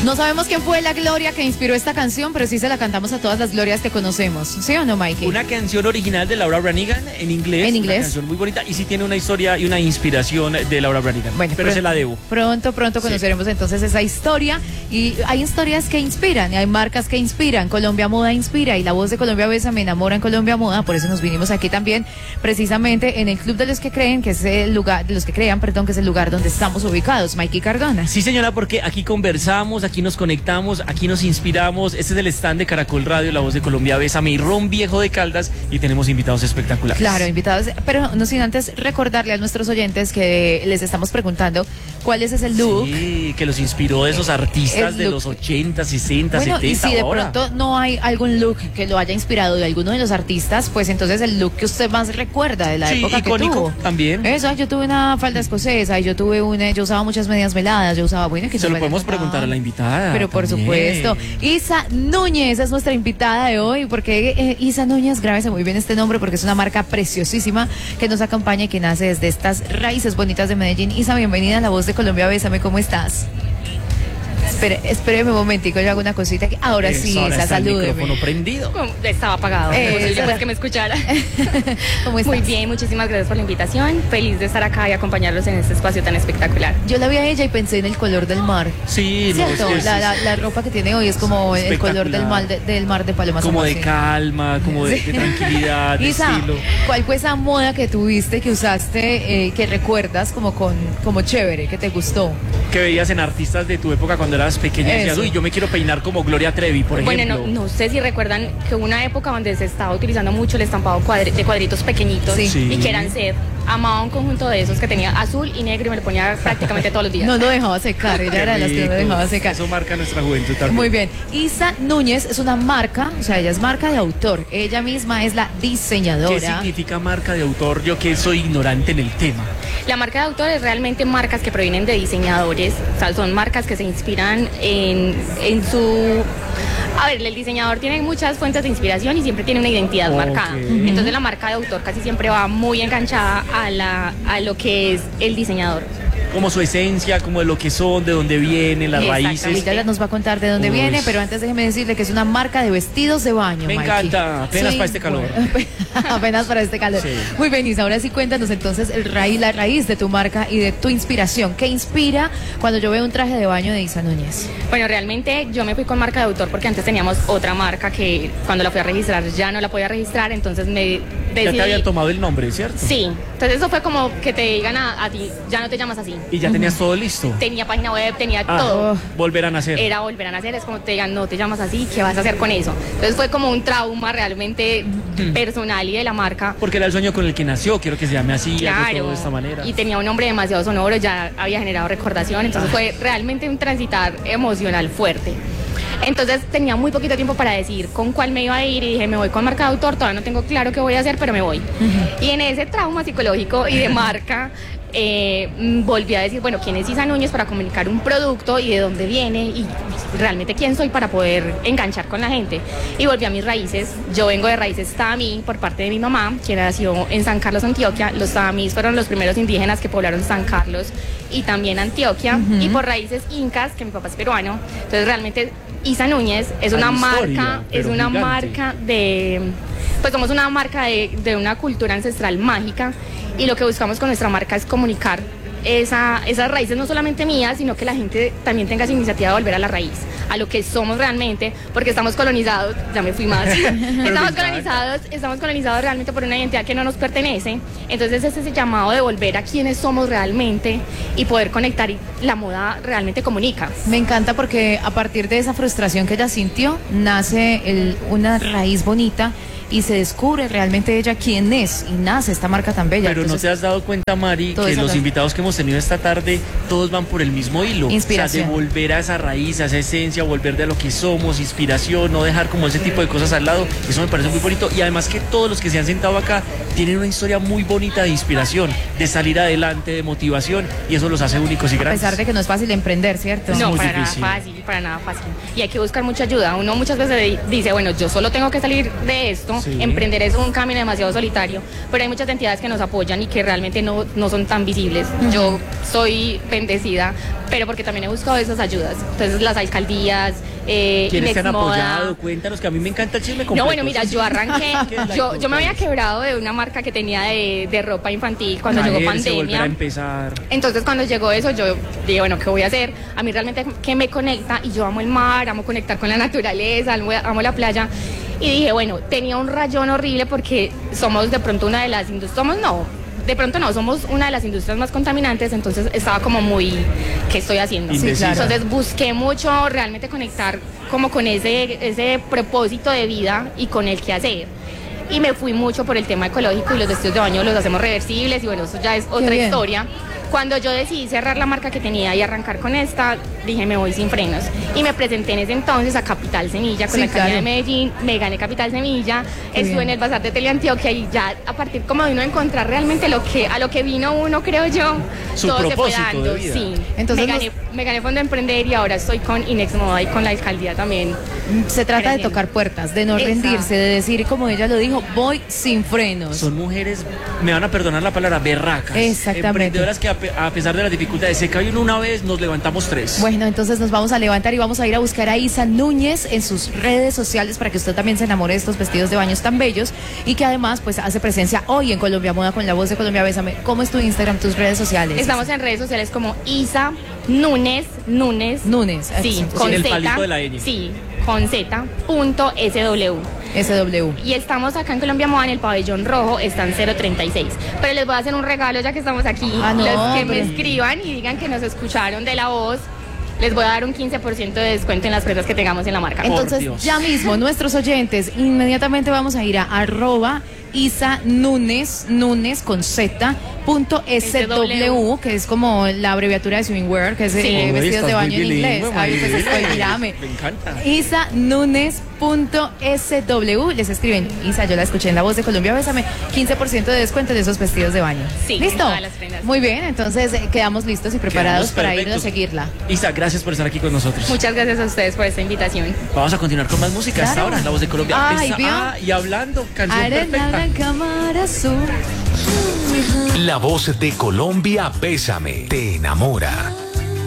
No sabemos quién fue la Gloria que inspiró esta canción, pero sí se la cantamos a todas las Glorias que conocemos. ¿Sí o no, Mikey? Una canción original de Laura Branigan en inglés. En inglés. Una canción muy bonita y sí tiene una historia y una inspiración de Laura Branigan. Bueno, pero se la debo. Pronto conoceremos entonces esa historia. Y hay historias que inspiran, y hay marcas que inspiran. Colombia Moda inspira y la voz de Colombia Besa me enamora en Colombia Moda. Por eso nos vinimos aquí también, precisamente en el Club de los que creen, que es el lugar, de los que crean, perdón, que es el lugar donde estamos ubicados. Mikey Cardona. Sí, señora, porque aquí conversamos, aquí nos conectamos, aquí nos inspiramos. Este es el stand de Caracol Radio, la voz de Colombia Bésame y Ron Viejo de Caldas, y tenemos invitados espectaculares. Claro, invitados, pero no sin antes recordarle a nuestros oyentes que les estamos preguntando cuál es ese look. Sí, que los inspiró de esos artistas de los 80, 60, bueno, 70. Y si de ahora. pronto no hay algún look que lo haya inspirado de alguno de los artistas, pues entonces el look que usted más recuerda de la época icónico, que tuvo. También. Eso, yo tuve una falda escocesa y yo usaba muchas medias veladas, yo usaba, bueno, que se lo podemos preguntar a la invitada. Pero por también. supuesto. Isa Núñez es nuestra invitada de hoy, porque Isa Núñez, grábese muy bien este nombre, porque es una marca preciosísima que nos acompaña y que nace desde estas raíces bonitas de Medellín. Isa, bienvenida a La Voz de Colombia Bésame, ¿cómo estás? Espéreme un momentico, yo hago una cosita aquí. Ahora Eso, sí, ahora Isa, está el salúdeme. micrófono prendido. Estaba apagado, pues que me escuchara. ¿Cómo estás? Muy bien, muchísimas gracias por la invitación. Feliz de estar acá y acompañarlos en este espacio tan espectacular. Yo la vi a ella y pensé en el color del mar. Sí, ¿cierto? no, la ropa que tiene hoy es como el color del mar de Paloma San como de José. calma, como de tranquilidad, de Isa, estilo. ¿cuál fue esa moda que tuviste, que usaste, que recuerdas como chévere, que te gustó? Que veías en artistas de tu época cuando eras pequeña y decías, uy, yo me quiero peinar como Gloria Trevi, por ejemplo. Bueno, no sé si recuerdan que hubo una época donde se estaba utilizando mucho el estampado de cuadritos pequeñitos y que eran set. Amaba un conjunto de esos que tenía azul y negro y me lo ponía prácticamente todos los días. No lo dejaba secar, ella era de las que no lo dejaba secar. Eso marca nuestra juventud también. Muy bien. Isa Núñez es una marca, o sea, ella es marca de autor. Ella misma es la diseñadora. ¿Qué significa marca de autor? Yo que soy ignorante en el tema. La marca de autor es realmente marcas que provienen de diseñadores, o sea, son marcas que se inspiran en su... A ver, el diseñador tiene muchas fuentes de inspiración y siempre tiene una identidad marcada. Entonces la marca de autor casi siempre va muy enganchada a lo que es el diseñador. Como su esencia, como de lo que son, de dónde vienen, las raíces. Ella nos va a contar de dónde viene, pero antes déjeme decirle que es una marca de vestidos de baño. Me encanta, apenas para este calor. Apenas para este calor. Sí. Muy bien, Isa, ahora sí cuéntanos entonces la raíz de tu marca y de tu inspiración. ¿Qué inspira cuando yo veo un traje de baño de Isa Núñez? Bueno, realmente yo me fui con marca de autor porque antes teníamos otra marca que cuando la fui a registrar ya no la podía registrar, entonces me decidí... Ya te habían tomado el nombre, ¿cierto? Sí, entonces eso fue como que te digan a ti, ya no te llamas así. Y ya tenías todo listo. Tenía página web, tenía todo. Volver a nacer. Era volver a nacer, es como te digan, no te llamas así, ¿qué vas a hacer con eso? Entonces fue como un trauma realmente personal y de la marca. Porque era el sueño con el que nació, quiero que se llame así, claro, todo de esta manera. Y tenía un nombre demasiado sonoro, ya había generado recordación, entonces fue realmente un transitar emocional fuerte. Entonces tenía muy poquito tiempo para decidir con cuál me iba a ir y dije, me voy con marca de autor, todavía no tengo claro qué voy a hacer, pero me voy. Y en ese trauma psicológico y de marca, volví a decir, bueno, ¿quién es Isa Núñez para comunicar un producto y de dónde viene y realmente quién soy para poder enganchar con la gente? Y volví a mis raíces. Yo vengo de raíces Tamí por parte de mi mamá, quien nació en San Carlos, Antioquia. Los Tamís fueron los primeros indígenas que poblaron San Carlos y también Antioquia. Y por raíces incas, que mi papá es peruano. Entonces realmente Isa Núñez es una marca, pues somos una marca de una cultura ancestral mágica. Y lo que buscamos con nuestra marca es comunicar esas raíces no solamente mías, sino que la gente también tenga esa iniciativa de volver a la raíz, a lo que somos realmente, porque estamos colonizados, ya me fui más, estamos colonizados realmente por una identidad que no nos pertenece. Entonces es ese llamado de volver a quienes somos realmente y poder conectar, y la moda realmente comunica. Me encanta porque a partir de esa frustración que ella sintió, nace una raíz bonita y se descubre realmente ella quién es y nace esta marca tan bella. Pero entonces, ¿no te has dado cuenta, Mari, que los invitados que hemos tenido esta tarde, todos van por el mismo hilo? Inspiración. O sea, de volver a esa raíz, a esa esencia, volver de lo que somos, inspiración, no dejar como ese tipo de cosas al lado. Eso me parece muy bonito. Y además que todos los que se han sentado acá tienen una historia muy bonita de inspiración, de salir adelante, de motivación, y eso los hace únicos y grandes. A pesar de que no es fácil emprender, ¿cierto? No, para nada fácil. Y hay que buscar mucha ayuda. Uno muchas veces dice, bueno, yo solo tengo que salir de esto, Sí. emprender es un camino demasiado solitario, pero hay muchas entidades que nos apoyan y que realmente no son tan visibles. Yo soy bendecida, pero porque también he buscado esas ayudas. Entonces las alcaldías, ¿Quiénes te han Inexmoda. apoyado? Cuéntanos, que a mí me encanta el chisme completo. No, bueno, mira, yo arranqué, ¿Qué es la yo me había cosa? quebrado de una marca que tenía de ropa infantil cuando llegó Caerse, volver a pandemia. empezar. Entonces cuando llegó eso yo dije, bueno, ¿qué voy a hacer? A mí realmente que me conecta y yo amo el mar, amo conectar con la naturaleza, amo la playa. Y dije, bueno, tenía un rayón horrible porque somos de pronto una de las industrias, somos una de las industrias más contaminantes, entonces estaba como muy, ¿qué estoy haciendo? Indecisa. Entonces busqué mucho realmente conectar como con ese propósito de vida y con el qué hacer. Y me fui mucho por el tema ecológico y los vestidos de baño los hacemos reversibles y bueno, eso ya es otra bien. historia. Cuando yo decidí cerrar la marca que tenía y arrancar con esta, dije me voy sin frenos. Y me presenté en ese entonces a Capital Semilla con Sí, la alcaldía claro. de Medellín, me gané Capital Semilla, Qué estuve bien. en el Bazar de Teleantioquia y ya a partir como de uno encontrar realmente a lo que vino uno, creo yo, Su todo se fue propósito de dando. vida. Sí. Entonces me gané Fondo Emprender y ahora estoy con Inexmoda y con la alcaldía también. Se trata de Creciendo. tocar puertas, de no Exacto. rendirse, de decir, como ella lo dijo, voy sin frenos. Son mujeres, me van a perdonar la palabra, berracas. Exactamente. Emprendedoras que a pesar de las dificultades, se cae uno una vez, nos levantamos tres. Bueno, entonces nos vamos a levantar y vamos a ir a buscar a Isa Núñez en sus redes sociales para que usted también se enamore de estos vestidos de baños tan bellos y que además pues hace presencia hoy en Colombia Moda con la voz de Colombia Bésame. ¿Cómo es tu Instagram, tus redes sociales? Estamos en redes sociales como Isa Núñez. Núñez. Sí, Exacto, con Sin el Z. palito de la ñ. Sí, con Z.sw. SW. Y estamos acá en Colombia Moda en el pabellón rojo, están 036. Pero les voy a hacer un regalo ya que estamos aquí. Ah, no, Los que hombre. me escriban y digan que nos escucharon de la voz, les voy a dar un 15% de descuento en las prendas que tengamos en la marca. Entonces, Dios. ya mismo, nuestros oyentes, inmediatamente vamos a ir a @ Isa Núñez con Z, .sw, que es como la abreviatura de swimwear, que es Sí. Uy, vestidos estás de muy baño en bilingüe, inglés. Ay, pues María. estoy, mírame. Me encanta. Isa Núñez .sw, les escriben, Isa, yo la escuché en La Voz de Colombia, bésame, 15% de descuento de esos vestidos de baño. Sí, ¿Listo? todas las prendas. Muy bien, entonces quedamos listos y preparados Quedamos para irnos perfectos. a seguirla. Isa, gracias por estar aquí con nosotros. Muchas gracias a ustedes por esta invitación. Vamos a continuar con más música hasta Claro. ahora, en La Voz de Colombia. Ay, ¿vio? Y hablando, canción Arena perfecta. blanca, mar azul. La voz de Colombia, Bésame, te enamora.